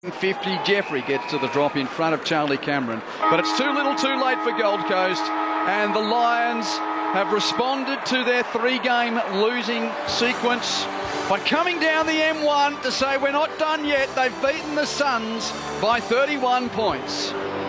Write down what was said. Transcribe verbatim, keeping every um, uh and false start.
fifty, Jeffrey gets to the drop in front of Charlie Cameron, but it's too little too late for Gold Coast, and the Lions have responded to their three-game losing sequence by coming down the M one to say we're not done yet. They've beaten the Suns by thirty-one points.